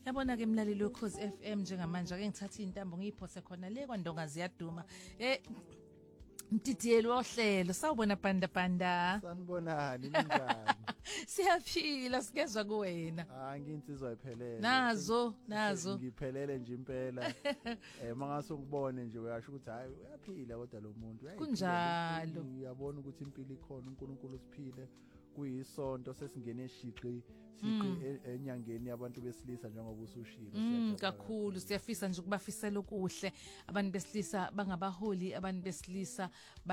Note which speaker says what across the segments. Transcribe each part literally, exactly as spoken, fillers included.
Speaker 1: Yabona ke mlaleli weKhosi F M njengamanje ake ngithatha intambo ngiyiphose khona le kwaNdonga ziyaduma. Eh Mtitiyeli wohlelo sawubona panda panda.
Speaker 2: Sanibonani ninjani?
Speaker 1: Siyaphila sikezwe kuwena.
Speaker 2: Ah nginsizwa iphelele.
Speaker 1: Nazo nazo.
Speaker 2: Ngiphelele nje impela. Eh mangase ngibone nje uyasho ukuthi hayi uyaphila kodwa lo muntu.
Speaker 1: Kunjalo.
Speaker 2: Uyabona ukuthi impilo ikhona uNkulunkulu siphile. Kuyisonto sesingene eshiqi siqi enyangeni yabantu besilisa njengoba usushilo
Speaker 1: mm, kakhulu siyafisa nje ukubafisela okuhle abantu besilisa bangabaholi abantu besilisa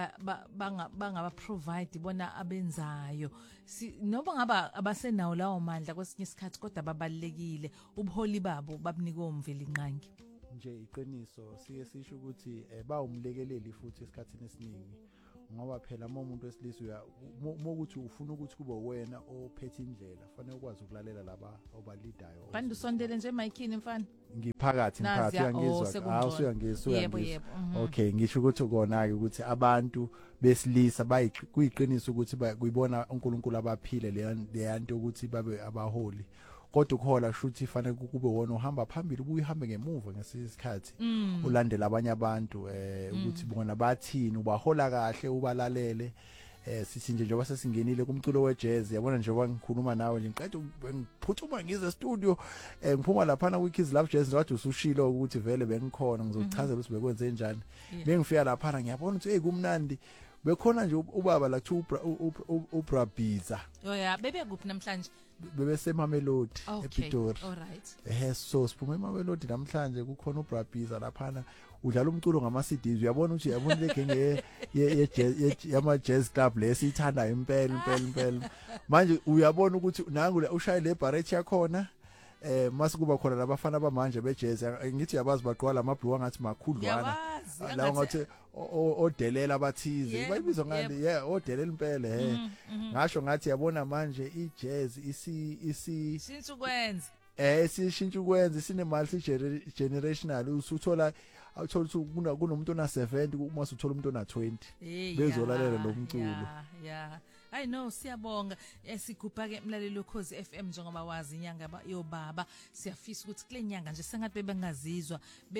Speaker 1: bangaba provide bona abenzayo si noba ngaba abasenawo lawo mandla kwesinye isikhathi kodwa babalekile ubuholi babo babunika umveli inqangi
Speaker 2: nje iqiniso siye sisho ukuthi ba umlekeleli futhi esikhathini esiningi ngoba phela uma umuntu wesilisa uya mokuthi ufuna ukuthi kube wena ophethe indlela fanele ukwazi ukulalela laba obalidayo
Speaker 1: bantu sondele nje emayikhini mfana
Speaker 2: ngiphakathi mphakathi uyangizwa hawu uyangizwa
Speaker 1: yebo yebo
Speaker 2: okay ngisho ukuthi ukona ke ukuthi abantu besilisa bayiqiniso ukuthi kuyibona uNkulunkulu abaphile le yanto ukuthi babe abaholi kodwa ukhola shuthi fanele kube wona uhamba phambili ubuyihambe ngemuva ngesikhathi ulandela abanye abantu eh ukuthi bona bathini ubahola kahle ubalalele eh sithi nje njengoba sesingenile kumculo wejazz yabona njengoba ngikhuluma nawe nje ngiqeda ngiphuthuma ngize studio eh ngiphuma lapha na Kids Love Jazz ngathi usushilo ukuthi vele bengikhona ngizochazela ukuthi bekwenze njani bengifika lapha ngiyabona ukuthi hey kumnandi bekhona nje ubaba la kuthiwa uBrabiza
Speaker 1: oh yeah bebe kuphi namhlanje
Speaker 2: bebe seMamelodi ePitori
Speaker 1: all right
Speaker 2: eh so siphume eMamelodi namhlanje kukhona uBrabiza lapha udlala umculo ngama C Ds uyabona ukuthi yabona le genge ye yama jazz club lesithanda impela impela impela manje uyabona ukuthi nangu ushaye le barrette yakhona eh mase kuba khona labafana abamanje bejazz ngithi yabazi baqwa lamabhlu ngathi makhudlwana la ngathi odelela abathize bayibizwa ngani yeah odelela impela he ngasho ngathi yabona manje ijazz isi isi
Speaker 1: shintsha ukwenza
Speaker 2: eh sishintsha ukwenza sine multi generational usuthola awuthola ukuthi kunomuntu ona seventy uma usuthola umuntu ona twenty bezolalela lo mculo
Speaker 1: yeah yeah I know siyabonga esigubha ke mlaleli weKhosi F M njengoba wazi inyanga yobaba siyafisa ukuthi kule nyanga nje sengathi bebengazizwa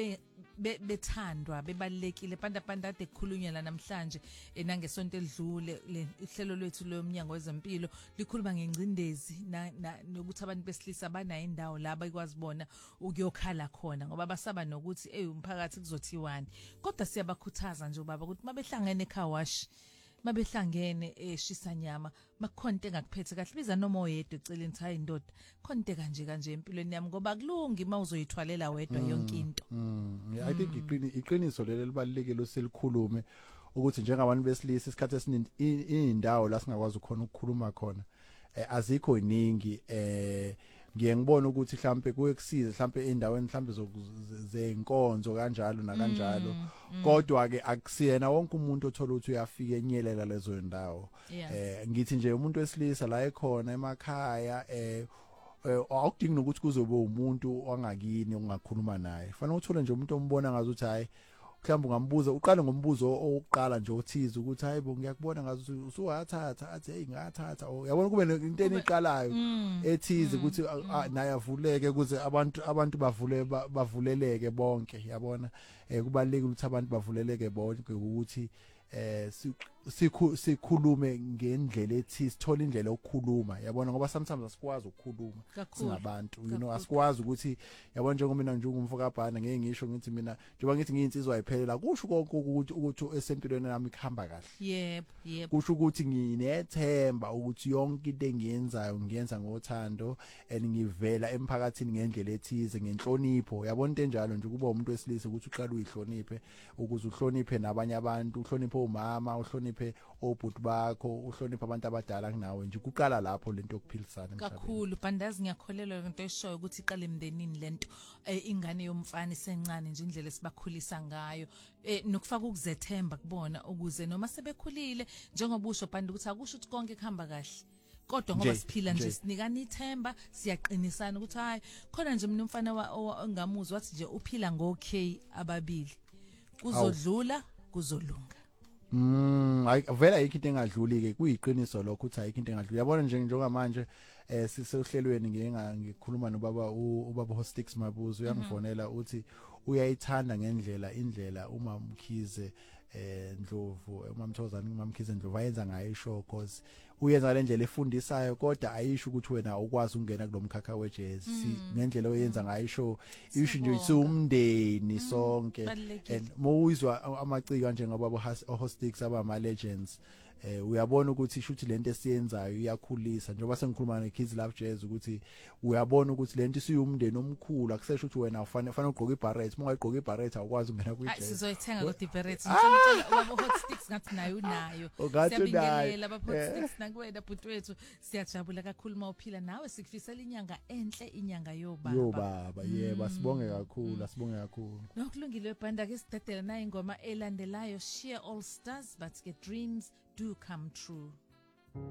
Speaker 1: bethandwa bebalekile panda panda ade kukhulunywa la namhlanje enangesonto edlule ihlelo lwethu lomnyango wezempilo likhuluma ngengcindezi nokuthi abantu besilisa banayo indawo la bayikwazi bona ukuyokhala khona ngoba basaba nokuthi hey umphakathi kuzothiwani kodwa siyabakhuthaza nje ubaba ukuthi mabehlangene eKhawashi mabehlangene eshisanyama makhonte ngakuphethe kahle biza noma oyedwa eceleni hayi indoda khonte kanje kanje empilweni yami ngoba kulungi mawuzoyithwalela wedwa yonke into
Speaker 2: I think iqini iqiniso lelo libalekile oselikhulume ukuthi njengabantu besilisa isikhathi esiningi indawo la singakwazi khona ukukhuluma khona azikho iningi eh ngiye ngibona ukuthi mhlambe kuyekusiza mhlambe endaweni mhlambe zenkonzo kanjalo na kanjalo kodwa ke akusiyena wonke umuntu othola ukuthi uyafika enyelela lezo ndawo eh ngithi nje umuntu wesilisa la ekhona emakhaya eh awudingi ukuthi kuzobe umuntu wangakini ongakhuluma naye fanele uthole nje umuntu ombona ngazuthi hayi mhlawumbe ungambuza uqale ngombuzo oqala nje othiza ukuthi hayibo ngiyakubona ngathi usuwathatha athi hey ngathatha uyabona kube into eniqalayo ethize ukuthi naye avuleke ukuze abantu abantu bavule bavuleleke bonke yabona kubalekile ukuthi abantu bavuleleke bonke ukuthi eh sikhulume ngendlela ethi sithola indlela yokukhuluma yabona ngoba sometimes asikwazi ukukhuluma singabantu you know asikwazi ukuthi yabona njengoba mina njengomfoka bhana ngeke ngisho ngithi mina njengoba ngithi ngiyinsizwa ayiphelela kusho konke ukuthi ukuthi esempilweni nami ikhamba kahle
Speaker 1: yebo yebo
Speaker 2: kusho ukuthi nginethemba ukuthi yonke into engiyenzayo ngiyenza ngothando and ngivela emphakathini ngendlela ethize ngenhlonipho yabona into enjalo nje kuba umuntu wesilisa ukuthi uqala uyihloniphe ukuze uhloniphe nabanye abantu uhloniphe umama uhloniphe obhuti bakho uhloniphe abantu abadala kunawe nje kuqala lapho lento yokuphilisana emhlabeni
Speaker 1: kakhulu bandazi ngiyakholelwa into eshoyo ukuthi iqale emndenini lento ingane yomfana isencane nje indlela esibakhulisa ngayo nokufaka ukuzethemba kubona ukuze noma sebekhulile njengoba usho bandi ukuthi akusho ukuthi konke kuhamba kahle kodwa ngoba siphila nje sinikana ithemba siyaqinisana ukuthi hayi khona nje mina umfana ongamuzwa wathi nje uphila ngokay ababili kuzodlula kuzolunga
Speaker 2: Mm, vela ayikho into engadluli ke kuyiqiniso lokho ukuthi ayikho into engadluli. Yabona nje njengoba manje eh sisehlelweni ngenga ngikhuluma nobaba ubaba Hostix Mabuzo uyangifonela uthi uyayithanda ngendlela indlela uma Mkhize eh Ndlovu uMamthozana uMamkhize Ndlovu ayenza ngayo ishow cause uyenza le ndlela efundisayo kodwa ayisho ukuthi wena ukwazi ukungena kulomkhakha wejazz ngendlela oyenza ngayo ishow isho nje isumndeni sonke and mowuzwa amaciko kanje ngoba Hostix abama legends eh uyabona ukuthi ishuthi lento esiyenzayo iyakhulisa njengoba sengikhuluma neKids Love Jazz ukuthi uyabona ukuthi lento isiyumndeni omkhulu akusesho ukuthi wena ufane ufane ugqoke ibharet uma ugqoke ibharet awukwazi ukungena kwi jazz
Speaker 1: hayi sizoyithenga kodwa ibharet ngicela ubaba Hostix ngathi nayo unayo siyabingelela baba Hostix nakuwena bhuti wethu siyajabula kakhulu mawuphila nawe sikufisela inyanga enhle inyanga yobaba
Speaker 2: yobaba yebo sibonge kakhulu asibonge kakhulu
Speaker 1: nokulungile webhanda ke sidedela nayo ingoma elandelayo Sheer All Stars but get dreams do come true.